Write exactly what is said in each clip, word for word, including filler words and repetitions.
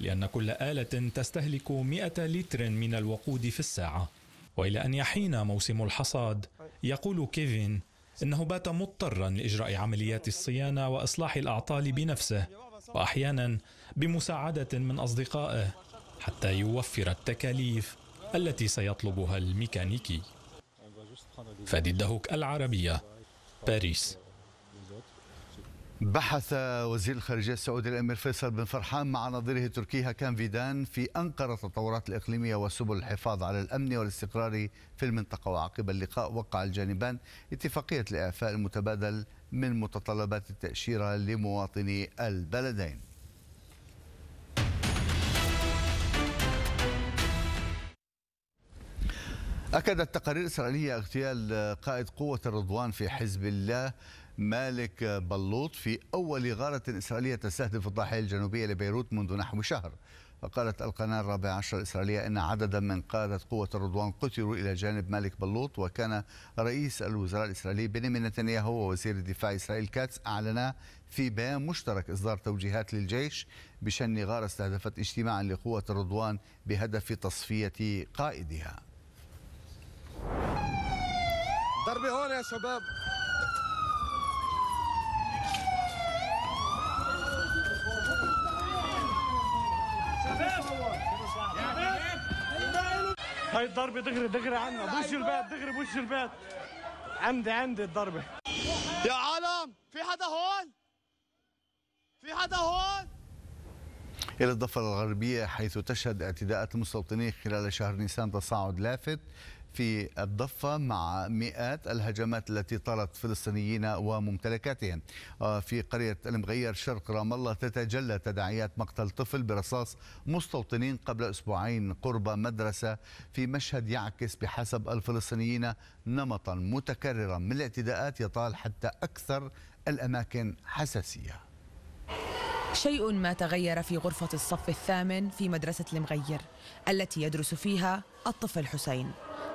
لأن كل آلة تستهلك مئة لتر من الوقود في الساعة. وإلى أن يحين موسم الحصاد، يقول كيفن إنه بات مضطرا لإجراء عمليات الصيانة وإصلاح الأعطال بنفسه، وأحيانا بمساعدة من أصدقائه، حتى يوفر التكاليف التي سيطلبها الميكانيكي. فادي الدهوك، العربية، باريس. بحث وزير الخارجية السعودي الأمير فيصل بن فرحان مع نظيره تركي هاكان فيدان في أنقرة التطورات الإقليمية وسبل الحفاظ على الأمن والاستقرار في المنطقة. وعقب اللقاء وقع الجانبان اتفاقية الإعفاء المتبادل من متطلبات التأشيرة لمواطني البلدين. أكدت تقارير إسرائيلية اغتيال قائد قوة الرضوان في حزب الله مالك بلوط في أول غارة إسرائيلية تستهدف الضاحية الجنوبية لبيروت منذ نحو شهر. وقالت القناة الرابعة عشر الإسرائيلية أن عددا من قادة قوة الرضوان قتلوا إلى جانب مالك بلوط. وكان رئيس الوزراء الإسرائيلي بنيامين نتنياهو ووزير الدفاع إسرائيل كاتس أعلنا في بيان مشترك إصدار توجيهات للجيش بشن غارة استهدفت اجتماعا لقوة الرضوان بهدف تصفية قائدها. ضربي هون يا شباب. هاي الضربة دغري دغري عنا، بوش الباب دغري بوش الباب. عندي عندي الضربة. يا عالم في حدا هون؟ في حدا هون؟ إلى الضفة الغربية، حيث تشهد اعتداءات المستوطنين خلال شهر نيسان تصاعد لافت في الضفة مع مئات الهجمات التي طالت فلسطينيين وممتلكاتهم. في قرية المغير شرق رام الله تتجلى تداعيات مقتل طفل برصاص مستوطنين قبل أسبوعين قرب مدرسة، في مشهد يعكس بحسب الفلسطينيين نمطا متكررا من الاعتداءات يطال حتى أكثر الأماكن حساسية. شيء ما تغير في غرفة الصف الثامن في مدرسة المغير التي يدرس فيها الطفل حسين.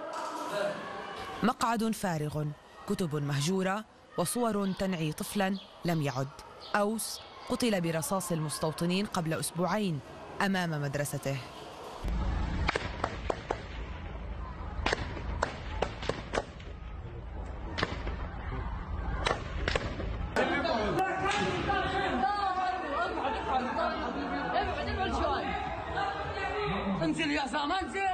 مقعد فارغ، كتب مهجورة، وصور تنعي طفلا لم يعد. أوس قتل برصاص المستوطنين قبل أسبوعين أمام مدرسته. انزل يا زلمه انزل.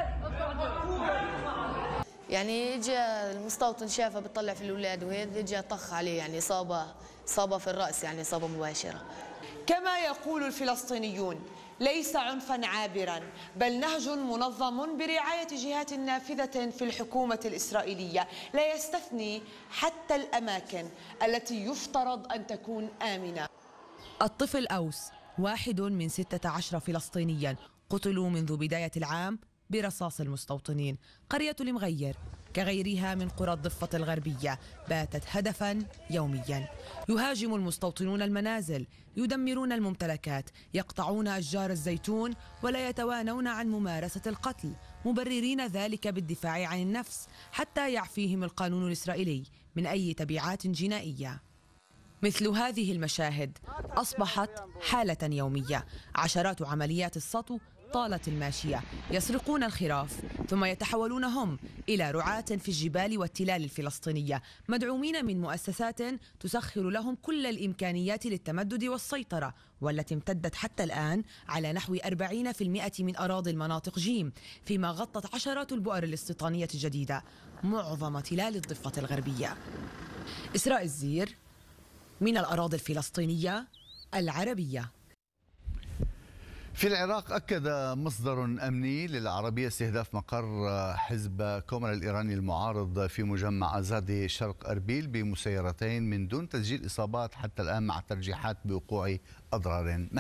يعني اجى المستوطن شافه بيطلع في الاولاد وهيك اجى طخ عليه، يعني اصابه اصابه في الراس، يعني اصابه مباشره. كما يقول الفلسطينيون ليس عنفا عابرا، بل نهج منظم برعايه جهات نافذه في الحكومه الاسرائيليه لا يستثني حتى الاماكن التي يفترض ان تكون امنه. الطفل أوس واحد من ستة عشر فلسطينيا قتلوا منذ بداية العام برصاص المستوطنين. قرية المغير كغيرها من قرى الضفة الغربية باتت هدفا يوميا. يهاجم المستوطنون المنازل، يدمرون الممتلكات، يقطعون أشجار الزيتون، ولا يتوانون عن ممارسة القتل، مبررين ذلك بالدفاع عن النفس حتى يعفيهم القانون الإسرائيلي من أي تبعات جنائية. مثل هذه المشاهد أصبحت حالة يومية. عشرات عمليات السطو طالت الماشية، يسرقون الخراف ثم يتحولون هم إلى رعاة في الجبال والتلال الفلسطينية، مدعومين من مؤسسات تسخر لهم كل الإمكانيات للتمدد والسيطرة، والتي امتدت حتى الآن على نحو أربعين بالمئة من أراضي المناطق جيم، فيما غطت عشرات البؤر الاستيطانية الجديدة معظم تلال الضفة الغربية. إسراء الزير من الأراضي الفلسطينية العربية. في العراق أكد مصدر أمني للعربية استهداف مقر حزب كومر الإيراني المعارض في مجمع أزادي شرق أربيل بمسيرتين من دون تسجيل إصابات حتى الآن، مع ترجيحات بوقوع أضرار.